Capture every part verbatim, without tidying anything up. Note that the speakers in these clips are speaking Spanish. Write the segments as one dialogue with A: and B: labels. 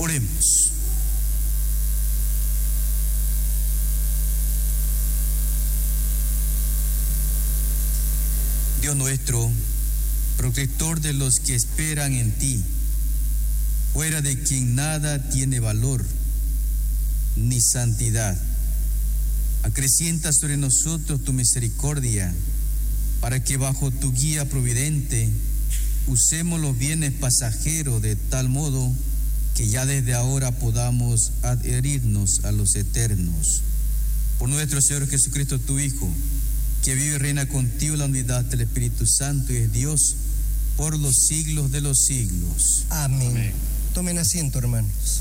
A: Oremos. Dios nuestro, protector de los que esperan en ti, fuera de quien nada tiene valor ni santidad, acrecienta sobre nosotros tu misericordia, para que bajo tu guía providente usemos los bienes pasajeros de tal modo que ya desde ahora podamos adherirnos a los eternos. Por nuestro Señor Jesucristo, tu Hijo, que vive y reina contigo en la unidad del Espíritu Santo y es Dios por los siglos de los siglos.
B: Amén. Amén. Tomen asiento, hermanos.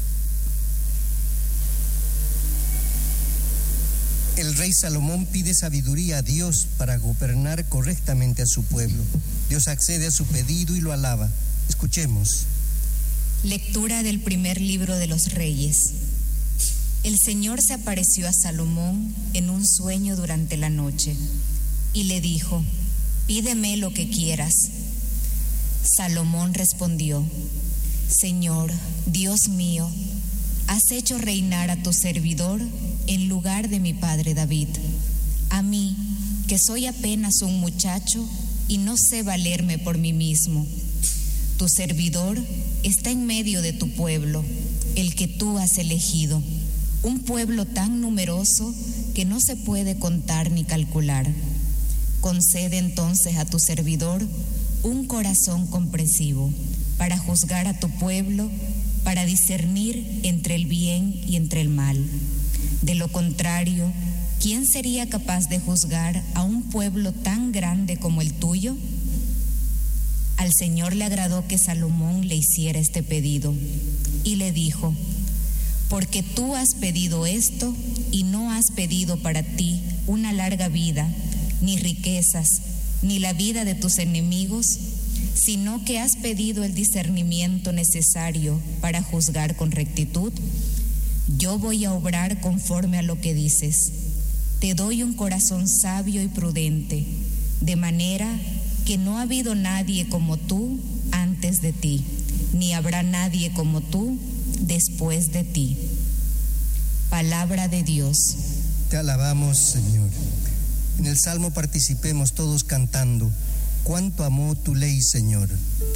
B: El rey Salomón pide sabiduría a Dios para gobernar correctamente a su pueblo. Dios accede a su pedido y lo alaba. Escuchemos.
C: Lectura del primer libro de los Reyes. El Señor se apareció a Salomón en un sueño durante la noche y le dijo: pídeme lo que quieras. Salomón respondió: Señor, Dios mío, has hecho reinar a tu servidor en lugar de mi padre David, a mí, que soy apenas un muchacho y no sé valerme por mí mismo. Tu servidor está en medio de tu pueblo, el que tú has elegido, un pueblo tan numeroso que no se puede contar ni calcular. Concede entonces a tu servidor un corazón comprensivo para juzgar a tu pueblo, para discernir entre el bien y entre el mal. De lo contrario, ¿quién sería capaz de juzgar a un pueblo tan grande como el tuyo? Al Señor le agradó que Salomón le hiciera este pedido y le dijo: porque tú has pedido esto y no has pedido para ti una larga vida, ni riquezas, ni la vida de tus enemigos, sino que has pedido el discernimiento necesario para juzgar con rectitud, yo voy a obrar conforme a lo que dices. Te doy un corazón sabio y prudente, de manera que no ha habido nadie como tú antes de ti, ni habrá nadie como tú después de ti. Palabra de Dios.
B: Te alabamos, Señor. En el Salmo participemos todos cantando: cuánto amó tu ley, Señor.